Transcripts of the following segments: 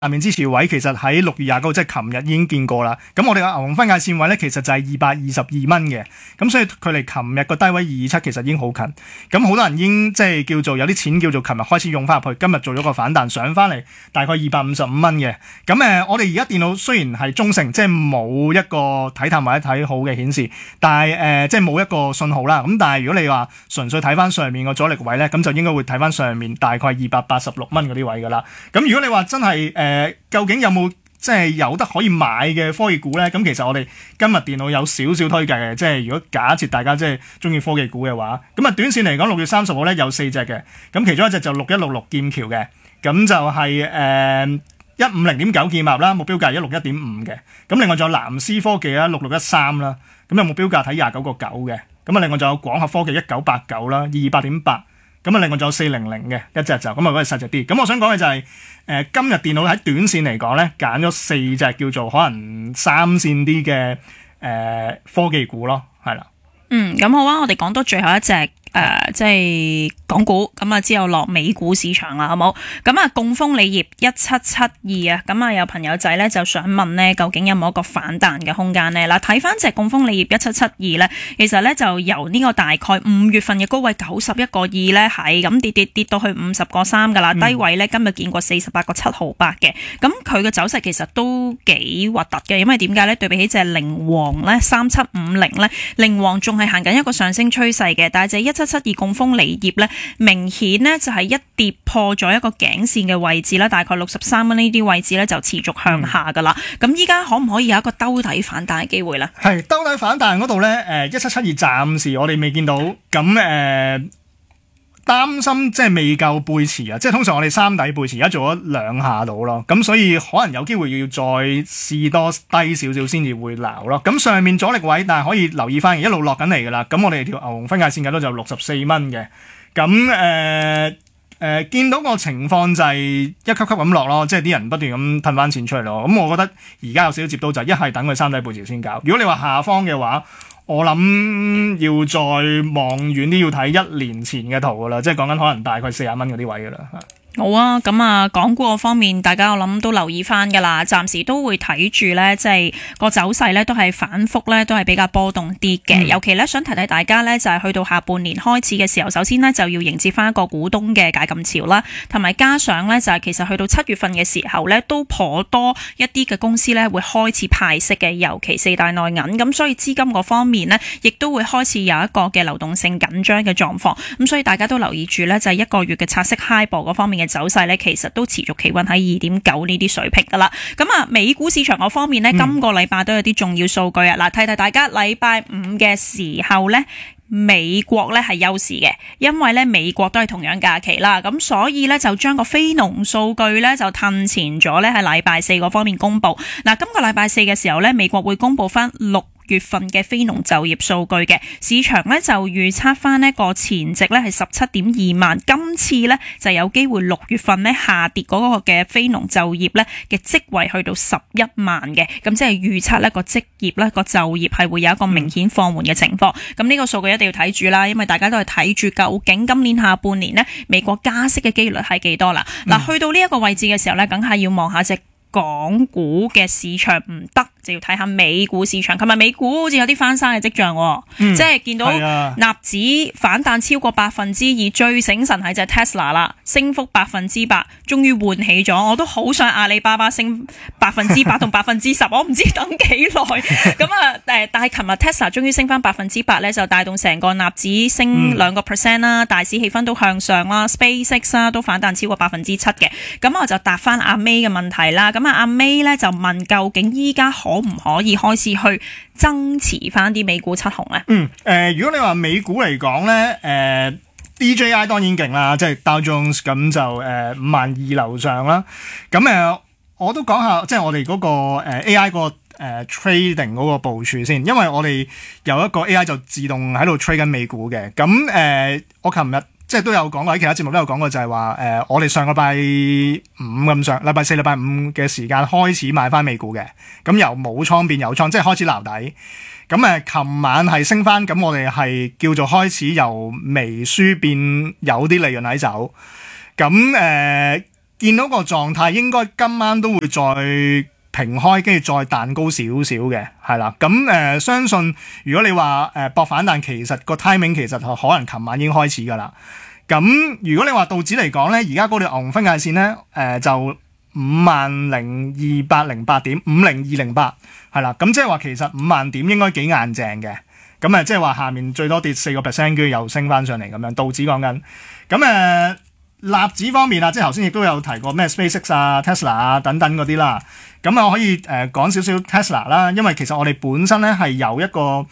下面支持位其實喺6月29，即係琴日已經見過啦。咁我哋嘅牛熊分界線位咧，其實就係222蚊嘅。咁所以距離琴日個低位227其實已經好近。咁好多人已經即係叫做有啲錢叫做琴日開始用翻入去，今日做咗個反彈上翻嚟，大概255蚊嘅。咁我哋而家電腦雖然係中性，即係冇一個睇淡或者睇好嘅顯示，但係即係冇一個信號啦。咁但係如果你話純粹睇翻上面個阻力位咧，咁就應該會睇翻上面大概286蚊嗰啲位噶啦。咁如果你話真係究竟有冇即係有得可以買嘅科技股呢？咁其實我哋今日電腦有少少推介嘅，即係如果假設大家即係中意科技股嘅話，咁啊短線嚟講6月30號呢有4隻嘅，咁其中一隻就6166劍橋嘅，咁就係150.9劍鴨啦，目標價161.5嘅，咁另外仲有藍思科技啦6613啦，咁有目標價睇29.9嘅，咁啊另外仲有廣核科技1989啦28.8。咁啊，另外仲有400嘅一隻就咁啊，嗰隻細隻啲。咁我想講嘅就係今日電腦喺短線嚟講咧，揀咗4隻叫做可能3線啲嘅科技股咯，係啦。 咁好啊，我哋講到最後一隻即係港股，咁啊之後落美股市場啦，好冇？咁啊，贛鋒鋰業1772啊，咁啊有朋友仔咧就想問咧，究竟有冇一個反彈嘅空間呢？嗱，睇翻隻贛鋒鋰業1772咧，其實咧就由呢個大概5月份嘅高位91.2咧，係咁跌到去50.3噶啦，低位咧今日見過48.7毫八嘅，咁佢嘅走勢其實都幾核突嘅，因為點解咧？對比起隻寧王咧3750咧，寧王仲係行緊一個上升趨勢嘅，但係隻1772贛鋒鋰業咧，明顯呢就係一跌破咗一個頸線嘅位置啦，大概63蚊呢啲位置咧就持續向下噶啦。咁依家可唔可以有一個兜底反彈嘅機會咧？ 係兜底反彈嗰度咧，1772暫時我哋未見到，咁擔心即係未夠背馳啊！即係通常我哋三底背馳，而家做咗2下到咯，咁所以可能有機會要再試多低少少先至會撈咯。咁上面阻力位，但係可以留意翻，一路落緊嚟噶啦。咁我哋條牛熊分界線計到就64蚊嘅。咁見到個情況就係一級級咁落咯，即係啲人不斷咁褪翻錢出嚟咯。咁我覺得而家有少少接到就一係等佢三底背馳先搞。如果你話下方嘅話，我諗要再望遠啲，要睇1年前嘅圖噶啦，即係講緊可能大概40蚊嗰啲位噶啦。 好啊，咁啊，港股方面，大家我諗都留意翻噶啦，暫時都會睇住咧，即係個走勢咧都係反覆咧，都係比較波動啲嘅。尤其咧想提大家咧，就係去到下半年開始嘅時候，首先呢就要迎接翻一個股東嘅解禁潮啦，同埋加上咧就係其實去到7月份嘅時候咧，都頗多一啲嘅公司咧會開始派息嘅，尤其4大內銀，咁所以資金嗰方面呢，亦都會開始有一個嘅流動性緊張嘅狀況，咁所以大家都留意住咧，就係1個月嘅拆息 HIBOR 嗰方面嘅走勢咧，其實都持續企穩喺2.9呢啲水平噶啦。咁啊，美股市場嗰方面呢，今個禮拜都有啲重要數據啊。嗱，提大家，禮拜5嘅時候呢，美國咧係休市嘅，因為咧美國都係同樣假期啦，咁所以咧就將個非農數據咧就褪前咗咧，喺禮拜4嗰方面公布。嗱，今個禮拜4嘅時候咧，美國會公布翻6月份嘅非農就業數據嘅，市場咧就預測翻呢個前值咧係17.2萬，今次咧就有機會6月份咧下跌嗰個嘅非農就業咧嘅職位去到11萬嘅，咁即係預測咧個職業咧個就業係會有一個明顯放緩嘅情況。咁呢個數據一定要睇住啦，因為大家都係睇住究竟今年下半年呢美國加息嘅機率係幾多啦。嗱，去到呢一個位置嘅時候咧，梗係要望下隻港股嘅市場唔得，就要睇下美股市場。琴日美股好似有啲翻生嘅跡象，即係見到納指反彈超過2%，最醒神係隻 Tesla 啦，升幅8%，終於喚起咗。我都好想阿里巴巴升8%同10%，我唔知等幾耐。咁啊，但係琴日 Tesla 終於升翻8%咧，就帶動成個納指升2%啦，大市氣氛都向上啦。SpaceX 啦都反彈超過7%嘅。咁我就答翻阿 May 嘅問題啦。咁啊，阿 May 咧就問究竟依家可唔可以開始去增持翻啲美股七雄咧？ 如果你話美股嚟講咧，DJI 當然勁啦，即係 Dow Jones 咁就52,000樓上啦。咁我都講下即係我哋嗰個AI 個trading 嗰個部署先，因為我哋有一個 AI 就自動喺度 trade 緊美股嘅。咁我琴日即係都有講過，喺其他節目都有講過，就係話我哋上個禮拜5咁上，禮拜4、禮拜5嘅時間開始買翻美股嘅，咁由冇倉變有倉，即係開始撈底。咁琴晚係升翻，咁我哋係叫做開始由微輸變有啲利潤喺走。咁見到個狀態應該今晚都會再平開，跟住再彈高少少嘅，係啦。咁相信如果你話搏反彈，其實個 timing 其實可能琴晚已經開始㗎啦。咁如果你話道指嚟講咧，而家嗰條牛熊分界線咧，就50,208點50208係啦。咁即係話其實5萬點應該幾硬淨嘅。咁即係話下面最多跌4%，跟住又升翻上嚟咁樣。道指講緊咁納指方面啊，即係頭先亦都有提過咩 SpaceX 啊、Tesla 啊等等嗰啲啦。咁我可以講少少 Tesla 啦，因為其實我哋本身咧係有一個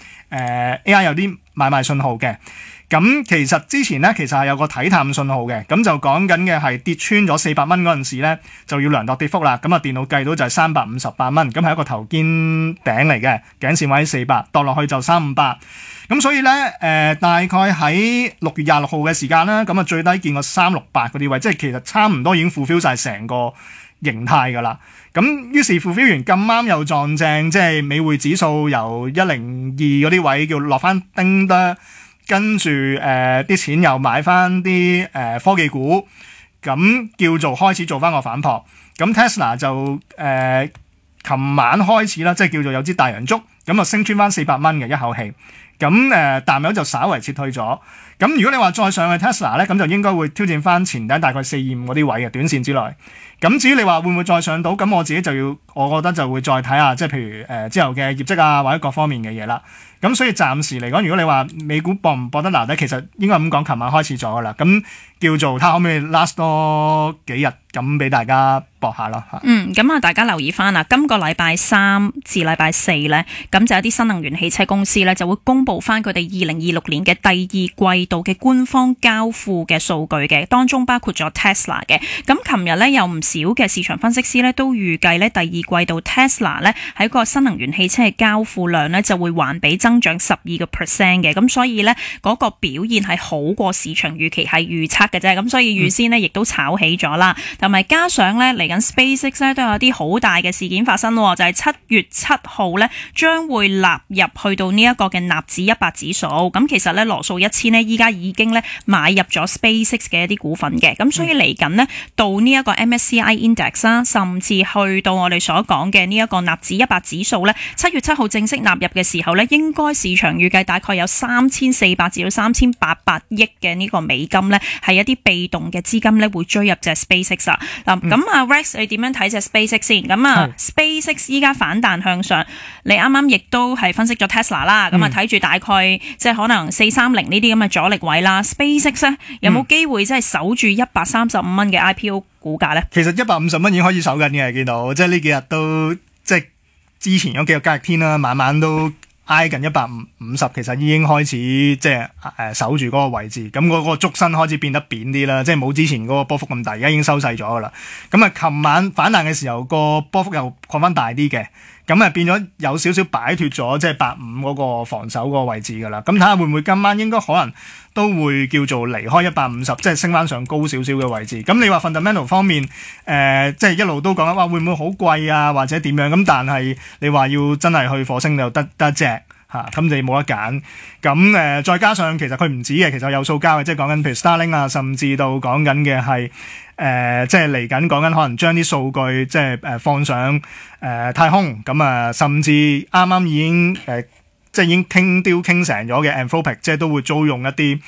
AI 有啲買賣信號嘅。咁其實之前咧其實係有個睇淡信號嘅，咁就講緊嘅係跌穿咗400蚊嗰陣時咧就要量度跌幅啦。咁電腦計到就係358蚊，咁係一個頭肩頂嚟嘅，頸線位400，墮落去就358。咁所以咧大概喺6月26號嘅時間啦，咁最低見過368嗰啲位，即係其實差唔多已經 fulfill 晒成個形態㗎啦。咁於是 fulfill 完咁啱又撞正，即係美匯指數由102嗰啲位叫落翻叮得。跟住啲錢又買翻啲科技股，咁叫做開始做翻個反撲。咁 Tesla 就琴晚開始啦，即係叫做有支大陽燭，咁就升穿翻400蚊嘅一口氣。咁淡友就稍為撤退咗。咁如果你話再上去 Tesla 咧，咁就應該會挑戰翻前頂大概425嗰啲位嘅短線之內。咁至於你話會唔會再上到，咁我自己就要，我覺得就會再睇下，即係譬如之後嘅業績啊，或者各方面嘅嘢啦。咁所以暫時嚟講，如果你話美股搏唔搏得留低，其實應該咁講，琴晚開始咗噶啦。咁叫做睇下可唔可以 last 多幾日，咁俾大家搏下咯。 咁啊，大家留意翻啊，今個禮拜3至禮拜4咧，咁就有啲新能源汽車公司咧就會公布翻佢哋2026年嘅第二季度嘅官方交付嘅數據嘅，當中包括咗 Tesla 嘅。咁琴日咧有唔少嘅市場分析師咧都預計咧第二季度 Tesla 咧喺個新能源汽車嘅交付量咧就會環比增長12%嘅，咁所以咧嗰個表現係好過市場預期係預測嘅啫，咁所以預先咧亦都炒起咗啦，同埋加上咧嚟緊 SpaceX 咧都有啲好大嘅事件發生，就係7月7號咧將會納入去到呢一個嘅納指100指數，咁其實咧羅素1000咧依家已經咧買入咗 SpaceX 嘅一啲股份嘅，咁所以嚟緊咧到呢一個 MSCI Index 啦，甚至去到我哋所講嘅呢一個納指100指數咧7月7號正式納入嘅時候咧，應該市場預計大概有3400至到3800億嘅呢個美金咧，係一啲被動嘅資金咧會追入隻 SpaceX 啊。嗱，咁啊 Rex 你點樣睇隻 SpaceX 先？咁啊 SpaceX 依家反彈向上，你啱啱亦都係分析咗 Tesla 啦，咁啊睇住大概即係可能430呢啲咁嘅阻力位啦。SpaceX 咧有冇機會即係守住135蚊嘅 IPO 股價咧？ 其實150蚊已經開始守緊嘅，見到即係呢幾日都即係之前嗰幾個交易天啦，晚晚都挨近150，其實已經開始即係守住嗰個位置，咁嗰個燭身開始變得扁啲啦，即係冇之前嗰個波幅咁大，而家已經收細咗噶啦。咁啊，琴晚反彈嘅時候個波幅又擴翻大啲嘅，咁啊變咗有少少擺脫咗即係85嗰個防守嗰個位置噶啦。咁睇下會唔會今晚應該可能都會叫做離開150，即係升翻上高少少嘅位置。咁你話 fundamental 方面，即係一路都講緊話會唔會好貴啊，或者點樣？咁但係你話要真係去火星就得一隻嚇，咁你冇得揀。咁再加上其實佢唔止嘅，其實有數交嘅，即係講緊譬如 Starlink 啊，甚至到講緊嘅係即係嚟緊講緊可能將啲數據即係放上太空。咁啊，甚至啱啱已經即係已經傾成咗嘅 Anthropic， 即係都會租用一啲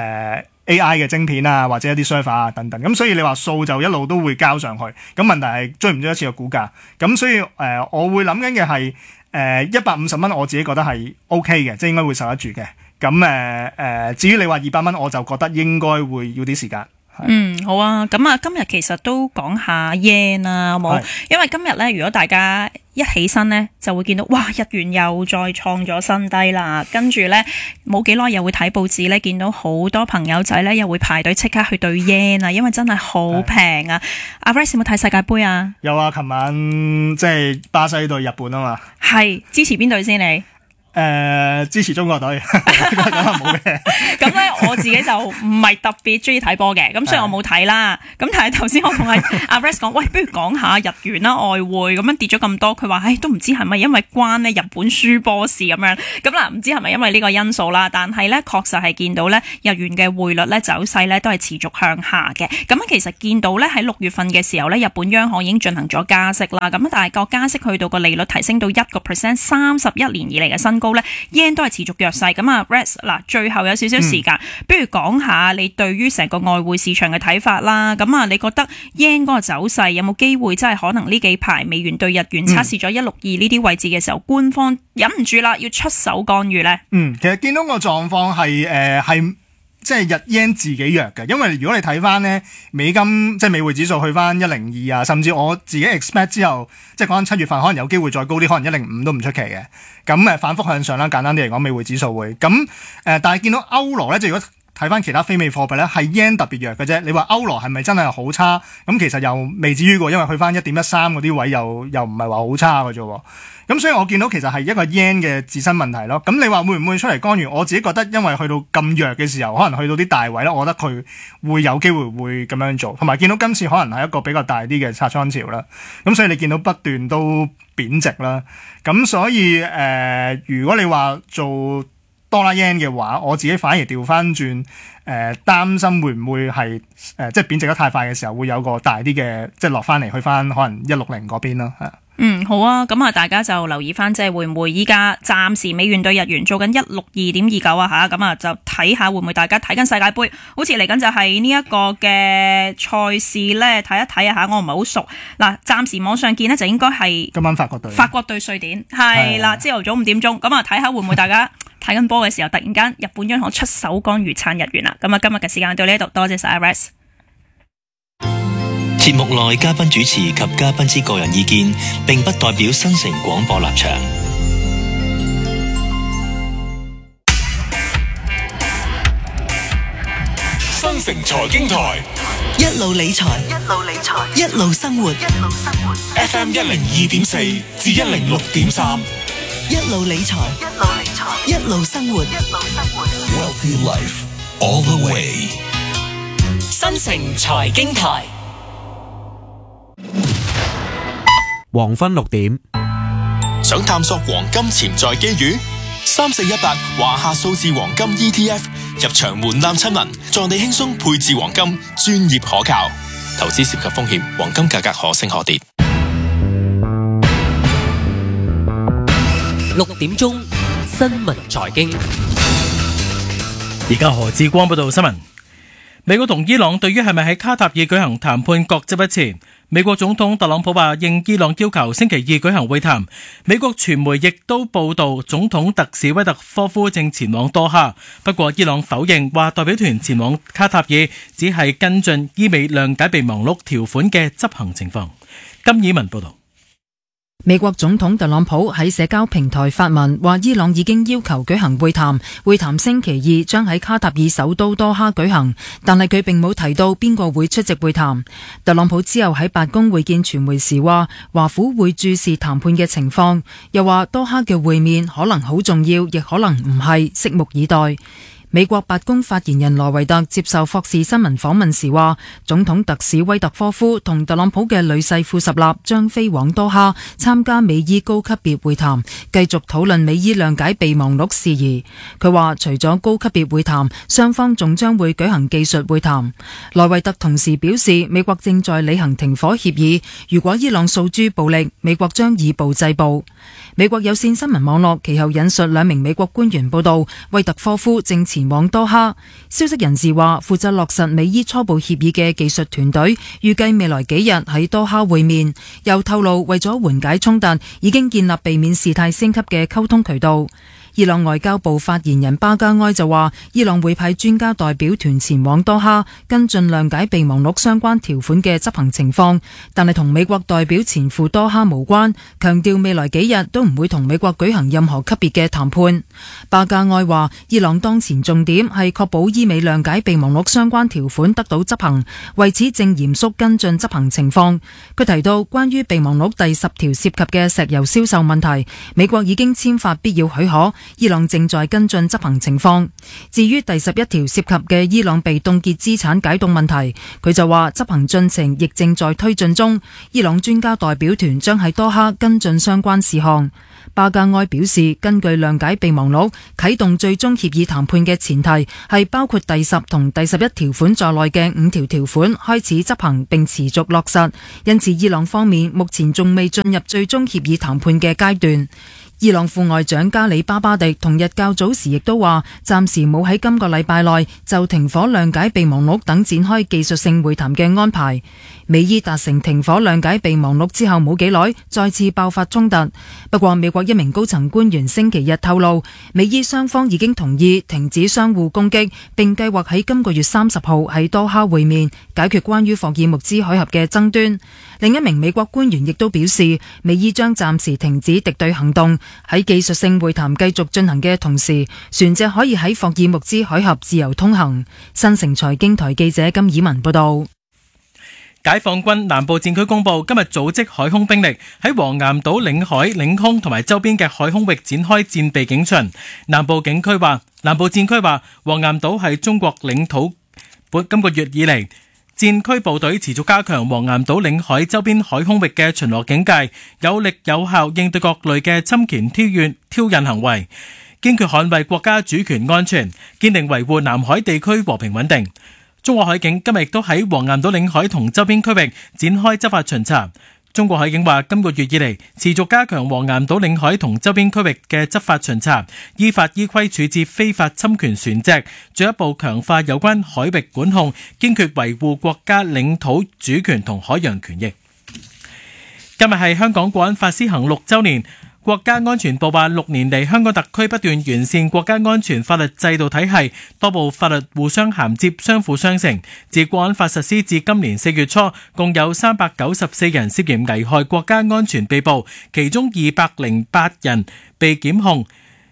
AI 嘅晶片啊，或者一啲 server 啊等等。咁所以你話數就一路都會交上去。咁問題係追唔追一次個股價？咁所以我會諗緊嘅係150蚊，我自己覺得係 OK 嘅，即係應該會受得住嘅。咁至於你話200蚊，我就覺得應該會要啲時間。 好啊，咁啊，今日其實都講下 yen 啊，好冇？因為今日咧，如果大家一起身咧，就會見到哇，日元又再創咗新低啦。跟住咧，冇幾耐又會睇報紙咧，見到好多朋友仔咧又會排隊即刻去兌 yen 啊，因為真係好平啊。阿 Rice 有冇睇世界盃啊？ 有啊，琴晚即係巴西對日本啊嘛。 係支持邊隊先你？ 支持中國隊，咁係冇嘅。 咁咧我自己就唔係特別中意睇波嘅，咁所以我冇睇啦。咁但係頭先我同阿 Rex 講，喂，不如講下日元啦，外匯咁樣跌咗咁多，佢話都唔知係咪因為關咧日本輸波事咁樣。咁嗱，唔知係咪因為呢個因素啦？但係咧確實係見到咧日元嘅匯率咧走勢咧都係持續向下嘅。咁其實見到咧喺6月份嘅時候咧，日本央行已經進行咗加息啦。咁但係個加息去到個利率提升到1%，31年以嚟嘅新高咧 yen 都係持續弱勢。咁啊 Rex 嗱，最後有少少時間，不如講下你對於成個外匯市場嘅睇法啦。咁啊，你覺得 yen 嗰個走勢有冇機會真係可能呢幾排美元對日元測試咗162呢啲位置嘅時候，官方忍唔住啦，要出手干預呢？ 其實見到個狀況係即係日 yen 自己弱嘅，因為如果你睇翻呢美金即係美匯指數去翻102啊，甚至我自己 expect 之後，即係講緊7月份可能有機會再高啲，可能105都唔出奇嘅。咁反覆向上啦，簡單啲嚟講，美匯指數會咁但係見到歐羅咧，即係如果睇翻其他非美貨幣咧，係 yen 特別弱嘅啫。你話歐羅係咪真係好差？咁其實又未至於喎，因為去翻1.13嗰啲位又唔係話好差嘅啫。咁所以我見到其實係一個 yen 嘅自身問題咯。咁你話會唔會出嚟干預？我自己覺得，因為去到咁弱嘅時候，可能去到啲大位咧，我覺得佢會有機會會咁樣做。同埋見到今次可能係一個比較大啲嘅拆倉潮啦。咁所以你見到不斷都貶值啦。咁所以如果你話做多啦 yen 嘅話，我自己反而調翻轉擔心會唔會係即係貶值得太快嘅時候，會有個大啲嘅即係落翻嚟去翻可能160嗰邊咯。 好啊，咁啊，大家就留意翻，即係會唔會依家暫時美元對日元做緊162.29啊吓，咁啊就睇下會唔會大家睇緊世界盃，好似嚟緊就係呢一個嘅賽事咧，睇一睇啊吓，我唔係好熟嗱，暫時網上見呢，就應該係今晚法國對瑞典係啦，朝頭早5點鐘，咁啊睇下會唔會大家睇緊波嘅時候，突然間日本央行出手干預撐日元啦。咁啊，今日嘅時間到呢度，多謝晒 Rex。 節目內嘉賓主持及嘉賓之個人意見，並不代表新城廣播立場。 新城財經台， 一路理財，一路生活。 FM 102.4至106.3， 一路理財，一路生活。 Wealthy Life all the way。 新城財經台。 黃昏6點， 想探索黃金潛在機遇？3418華夏數字黃金 ETF 入場門檻親民，助你輕鬆配置黃金，專業可靠。投資涉及風險，黃金價格可升可跌。 6點鐘新聞財經， 而家何志光報道新聞。美國同伊朗對於係咪喺卡塔爾舉行談判各執一詞。美國總統特朗普話應伊朗要求星期2舉行會談。美國傳媒亦都報道總統特使威特科夫正前往多哈，不過伊朗否認，話代表團前往卡塔爾只係跟進伊美諒解備忘錄條款嘅執行情況。金以文報道。 美國總統特朗普喺社交平台發文話伊朗已經要求舉行會談，會談星期2將喺卡塔爾首都多哈舉行，但係佢並冇提到邊個會出席會談。特朗普之後喺白宮會見傳媒時話，華府會注視談判嘅情況，又話多哈嘅會面可能好重要，亦可能唔係，拭目以待。美國白宮發言人羅維特接受霍士新聞訪問時話，總統特使威特科夫同特朗普嘅女婿庫什納將飛往多哈參加美伊高級別會談，繼續討論美伊諒解備忘錄事宜。佢話除咗高級別會談，雙方仲將會舉行技術會談。羅維特同時表示，美國正在履行停火協議，如果伊朗訴諸暴力，美國將以暴制暴。美國有線新聞網絡其後引述2名美國官員報道，威特科夫正前往多哈。消息人士話，負責落實美伊初步協議嘅技術團隊預計未來幾日喺多哈會面，又透露為咗緩解衝突，已經建立避免事態升級嘅溝通渠道。伊朗外交部發言人巴加埃就話，伊朗會派專家代表團前往多哈跟進諒解備忘錄相關條款嘅執行情況，但係同美國代表前赴多哈無關，強調未來幾日都唔會同美國舉行任何級別嘅談判。巴加埃話，伊朗當前重點係確保伊美諒解備忘錄相關條款得到執行，為此正嚴肅跟進執行情況。佢提到，關於備忘錄第10條涉及嘅石油銷售問題，美國已經簽發必要許可， 伊朗正在跟進執行情況。至於第11條涉及嘅伊朗被凍結資產解凍問題，佢就話執行進程亦正在推進中，伊朗專家代表團將喺多哈跟進相關事項。巴加埃表示，根據諒解備忘錄，啟動最終協議談判嘅前提係包括第10同第11條款在內嘅5條條款開始執行並持續落實，因此伊朗方面目前仲未進入最終協議談判嘅階段。伊朗副外長加里巴巴迪同日較早時亦都話，暫時冇喺今個禮拜內就停火諒解備忘錄等展開技術性會談嘅安排。美伊達成停火諒解備忘錄之後冇幾耐，再次爆發衝突。不過美國一名高層官員星期日透露，美伊雙方已經同意停止相互攻擊，並計劃喺今個月30號喺多哈會面，解決關於霍爾木茲海峽嘅爭端。另一名美國官員亦都表示，美伊將暫時停止敵對行動，喺技術性會談繼續進行嘅同時，船隻可以喺霍爾木茲海峽自由通行。新城財經台記者金以文報道。 解放軍南部戰區公佈，今日組織海空兵力喺黃岩島領海、領空同埋周邊嘅海空域展開戰備警巡。南部戰區話，黃岩島係中國領土，今個月以嚟，戰區部隊持續加強黃岩島領海周邊海空域嘅巡邏警戒，有力有效應對各類嘅侵權挑釁行為，堅決捍衛國家主權安全，堅定維護南海地區和平穩定。中國海警今日亦都喺黃岩島領海同周邊區域展開執法巡查。中國海警話，今個月以嚟持續加強黃岩島領海同周邊區域嘅執法巡查，依法依規處置非法侵權船隻，進一步強化有關海域管控，堅決維護國家領土主權同海洋權益。今日係香港國安法施行6週年。國家安全部話，6年嚟，香港特區不斷完善國家安全法律制度體系，多部法律互相銜接，相輔相成。自國安法實施至今年4月初，共有394人涉嫌危害國家安全被捕，其中208人被檢控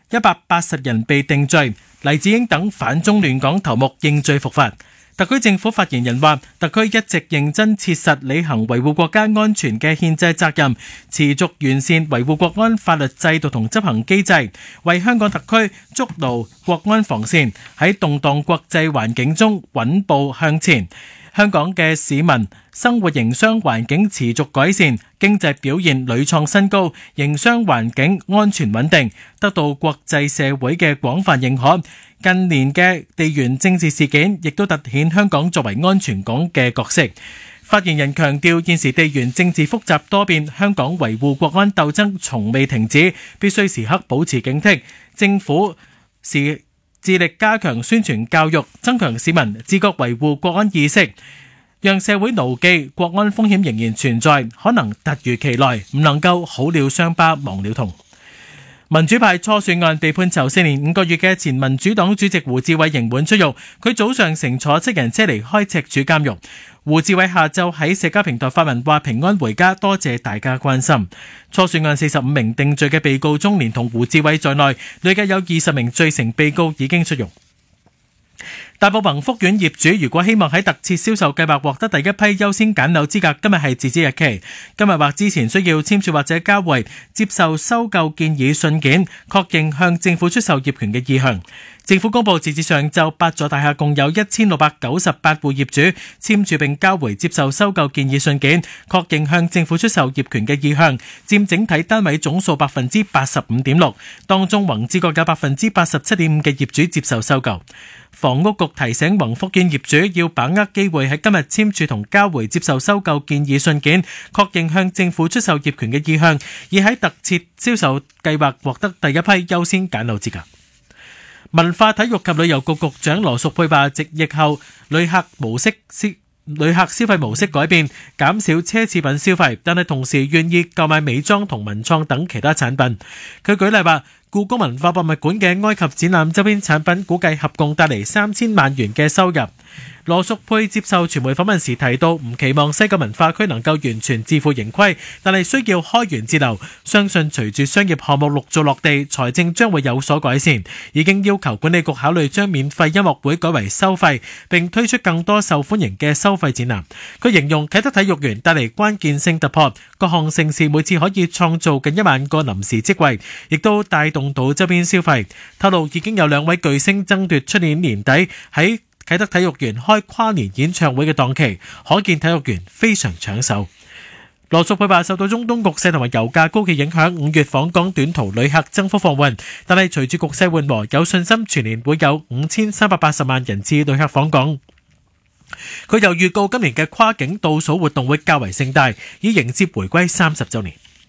，180人被定罪。黎智英等反中亂港頭目認罪伏法。特區政府發言人話，特區一直認真切實履行維護國家安全嘅憲制責任，持續完善維護國安法律制度同執行機制，為香港特區築牢國安防線，喺動盪國際環境中穩步向前。香港嘅市民生活營商環境持續改善，經濟表現屢創新高，營商環境安全穩定，得到國際社會嘅廣泛認可。近年嘅地緣政治事件亦都凸顯香港作為安全港嘅角色。發言人強調，現時地緣政治複雜多變，香港維護國安鬥爭從未停止，必須時刻保持警惕。政府致力加強宣傳教育，增強市民自覺維護國安意識，讓社會牢記國安風險仍然存在，可能突如其來，唔能夠好了傷疤忘了痛。民主派初選案被判囚4年5個月嘅前民主黨主席胡志偉刑滿出獄，佢早上乘坐7人車離開赤柱監獄。胡志偉下晝喺社交平台發文話平安回家，多謝大家關心。初選案45名定罪嘅被告中，連同胡志偉在內，累計有20名罪成被告已經出獄。大埔宏福苑業主如果希望喺特設銷售計劃獲得第一批優先揀樓資格，今日係截止日期。今日或之前需要簽署或者交回接受收購建議信件，確認向政府出售業權嘅意向。政府公佈截至上晝，8座大廈共有1698戶業主簽署並交回接受收購建議信件，確認向政府出售業權嘅意向，佔整體單位總數 85.6%， 當中宏志閣有 87.5% 嘅業主接受收購。房屋局提醒宏福苑業主要把握機會喺今日簽署同交回接受收購建議信件，確認向政府出售業權嘅意向，以喺特設銷售計劃獲得第一批優先揀樓資格。文化體育及旅遊局局長羅淑佩話，直疫後旅客消費模式改變，減少奢侈品消費，但係同時願意購買美妝同文創等其他產品。佢舉例話，故宮文化博物館嘅埃及展覽周邊產品估計合共帶嚟3000萬元嘅收入。羅淑佩接受傳媒訪問時提到，唔期望西九文化區能夠完全自負盈虧，但係需要開源節流。相信隨住商業項目陸續落地，財政將會有所改善。已經要求管理局考慮將免費音樂會改為收費，並推出更多受歡迎嘅收費展覽。佢形容啟德體育園帶嚟關鍵性突破，各項盛事每次可以創造近1萬個臨時職位，亦都帶動動島周邊消費，透露已經有2位巨星爭奪出年年底喺啟德體育園開跨年演唱會嘅檔期，可見體育園非常搶手。羅淑佩話受到中東局勢同埋油價高企影響，5月訪港短途旅客增幅放緩，但係隨住局勢緩和，有信心全年會有5380萬人次旅客訪港。佢又預告今年嘅跨境倒數活動會較為盛大，以迎接回歸30週年。